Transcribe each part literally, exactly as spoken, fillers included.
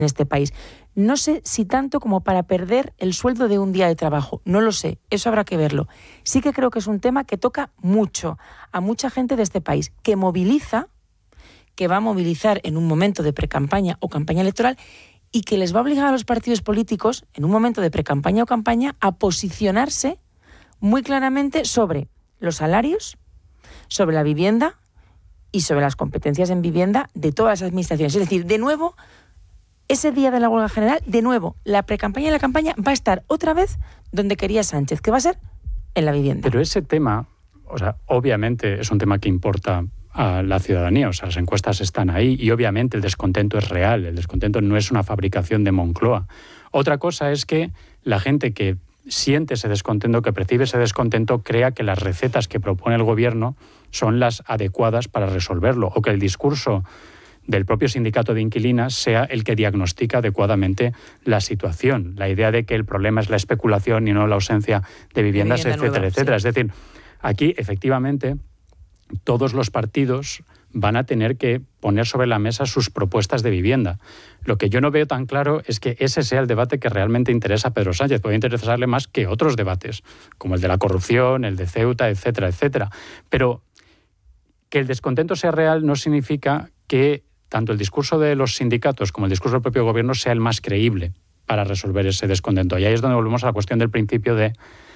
en este país. No sé si tanto como para perder el sueldo de un día de trabajo, no lo sé, eso habrá que verlo. Sí que creo que es un tema que toca mucho a mucha gente de este país, que moviliza, que va a movilizar en un momento de precampaña o campaña electoral y que les va a obligar a los partidos políticos, en un momento de precampaña o campaña, a posicionarse muy claramente sobre los salarios, sobre la vivienda y sobre las competencias en vivienda de todas las administraciones. Es decir, de nuevo, ese día de la huelga general, de nuevo, la precampaña y la campaña va a estar otra vez donde quería Sánchez, que va a ser en la vivienda. Pero ese tema, o sea, obviamente es un tema que importa a la ciudadanía, o sea, las encuestas están ahí y obviamente el descontento es real, el descontento no es una fabricación de Moncloa. Otra cosa es que la gente que siente ese descontento, que percibe ese descontento, crea que las recetas que propone el gobierno son las adecuadas para resolverlo, o que el discurso del propio sindicato de inquilinas sea el que diagnostica adecuadamente la situación. La idea de que el problema es la especulación y no la ausencia de viviendas, de vivienda etcétera, nueva, etcétera. Sí. Es decir, aquí efectivamente todos los partidos van a tener que poner sobre la mesa sus propuestas de vivienda. Lo que yo no veo tan claro es que ese sea el debate que realmente interesa a Pedro Sánchez. Puede interesarle más que otros debates, como el de la corrupción, el de Ceuta, etcétera, etcétera. Pero que el descontento sea real no significa que tanto el discurso de los sindicatos como el discurso del propio gobierno sea el más creíble para resolver ese descontento. Y ahí es donde volvemos a la cuestión del principio de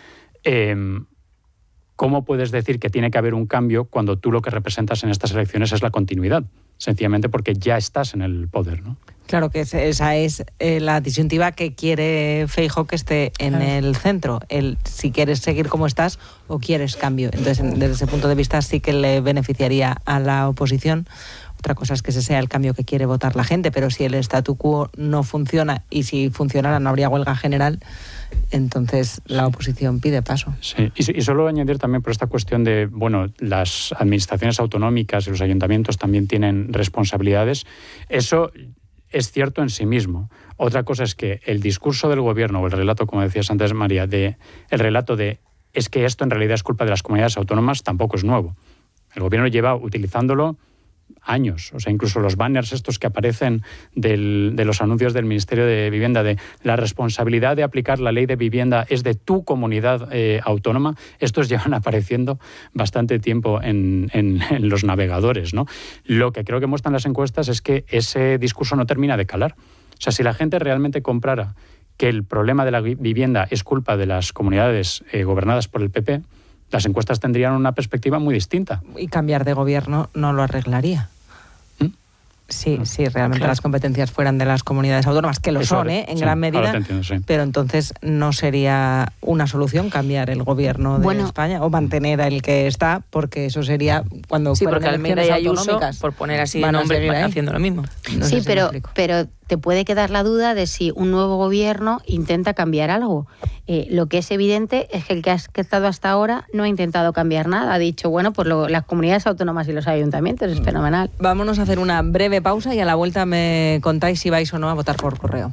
eh, cómo puedes decir que tiene que haber un cambio cuando tú lo que representas en estas elecciones es la continuidad, sencillamente porque ya estás en el poder, ¿no? Claro que esa es eh, la disyuntiva que quiere Feijóo que esté en claro. el centro. El si quieres seguir como estás o quieres cambio. Entonces, desde ese punto de vista sí que le beneficiaría a la oposición. Otra cosa es que ese sea el cambio que quiere votar la gente, pero si el statu quo no funciona y si funcionara no habría huelga general, entonces la oposición pide paso. Sí, y, y solo añadir también por esta cuestión de, bueno, las administraciones autonómicas y los ayuntamientos también tienen responsabilidades. Eso es cierto en sí mismo. Otra cosa es que el discurso del gobierno, o el relato, como decías antes, María, de, el relato de es que esto en realidad es culpa de las comunidades autónomas, tampoco es nuevo. El gobierno lleva utilizándolo años, o sea, incluso los banners estos que aparecen del, de los anuncios del Ministerio de Vivienda de la responsabilidad de aplicar la ley de vivienda es de tu comunidad eh, autónoma, estos llevan apareciendo bastante tiempo en, en, en los navegadores, ¿no? Lo que creo que muestran las encuestas es que ese discurso no termina de calar. O sea, si la gente realmente comprara que el problema de la vivienda es culpa de las comunidades eh, gobernadas por el P P, las encuestas tendrían una perspectiva muy distinta. Y cambiar de gobierno no lo arreglaría. ¿Mm? Sí, no, sí, realmente claro. Las competencias fueran de las comunidades autónomas, que lo eso son, ¿eh? En sí, gran medida, entiendo, sí. Pero entonces no sería una solución cambiar el gobierno de bueno, España o mantener el que está, porque eso sería cuando sí, porque Almeida y Ayuso, por poner así de nombre, van haciendo lo mismo. No sí, pero, pero te puede quedar la duda de si un nuevo gobierno intenta cambiar algo. Eh, lo que es evidente es que el que ha estado hasta ahora no ha intentado cambiar nada. Ha dicho, bueno, pues lo, las comunidades autónomas y los ayuntamientos, es fenomenal. Vámonos a hacer una breve pausa y a la vuelta me contáis si vais o no a votar por correo.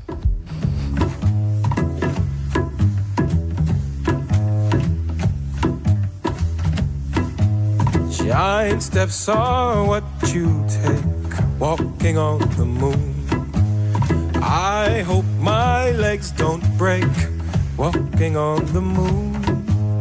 Giant steps are what you take, walking on the moon. I hope my legs don't break, walking on the moon.